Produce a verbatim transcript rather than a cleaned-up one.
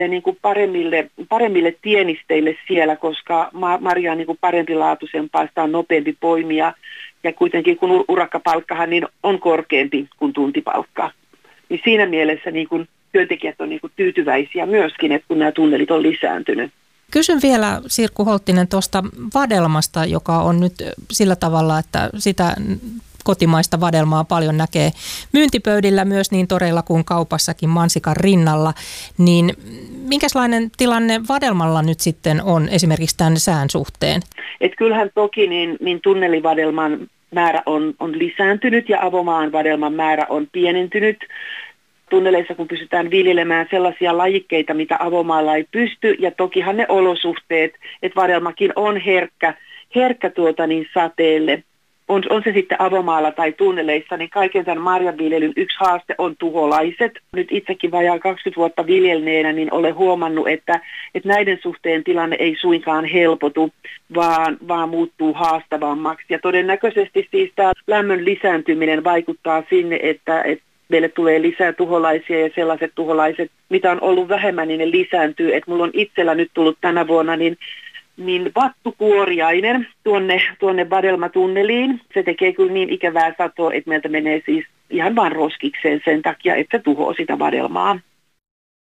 niin kuin paremmille, paremmille tienisteille siellä, koska marja on niin kuin parempilaatuisempaa, sitä on nopeampi poimia ja kuitenkin kun urakkapalkkahan niin on korkeampi kuin tuntipalkka. Niin siinä mielessä niin kuin työntekijät on niin kuin tyytyväisiä myöskin, että kun nämä tunnelit on lisääntynyt. Kysyn vielä, Sirkku Holttinen, tuosta vadelmasta, joka on nyt sillä tavalla, että sitä kotimaista vadelmaa paljon näkee myyntipöydillä myös niin toreilla kuin kaupassakin mansikan rinnalla. Niin minkälainen tilanne vadelmalla nyt sitten on esimerkiksi tämän sään suhteen? Et kyllähän toki niin, niin tunnelivadelman määrä on, on lisääntynyt ja avomaan vadelman määrä on pienentynyt. Tunneleissa, kun pystytään viljelemään sellaisia lajikkeita, mitä avomaalla ei pysty, ja tokihan ne olosuhteet, että vadelmakin on herkkä, herkkä tuota niin sateelle. On, on se sitten avomaalla tai tunneleissa, niin kaiken tämän marjanviljelyn yksi haaste on tuholaiset. Nyt itsekin vajaa kaksikymmentä vuotta viljelneenä, niin olen huomannut, että, että näiden suhteen tilanne ei suinkaan helpotu, vaan, vaan muuttuu haastavammaksi. Ja todennäköisesti siis tämä lämmön lisääntyminen vaikuttaa sinne, että, että meille tulee lisää tuholaisia ja sellaiset tuholaiset, mitä on ollut vähemmän, niin ne lisääntyy. Et mulla on itsellä nyt tullut tänä vuonna niin, niin vattukuoriainen tuonne, tuonne vadelmatunneliin. Se tekee kyllä niin ikävää satoa, että meiltä menee siis ihan vaan roskikseen sen takia, että se tuhoaa sitä vadelmaa.